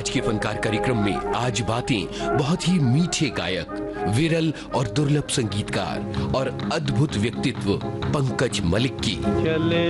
आज के फनकार कार्यक्रम में आज बातें बहुत ही मीठे गायक, विरल और दुर्लभ संगीतकार और अद्भुत व्यक्तित्व पंकज मलिक की। चले